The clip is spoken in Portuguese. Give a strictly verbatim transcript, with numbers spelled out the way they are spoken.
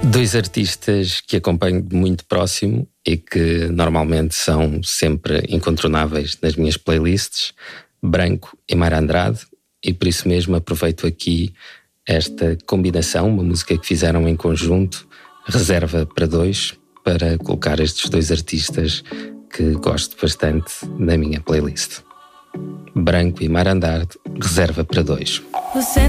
Dois artistas que acompanho de muito próximo e que normalmente são sempre incontornáveis nas minhas playlists, Branco e Mayra Andrade, e por isso mesmo aproveito aqui esta combinação, uma música que fizeram em conjunto, Reserva para Dois, para colocar estes dois artistas que gosto bastante na minha playlist. Branco e Mayra Andrade, Reserva para Dois. Você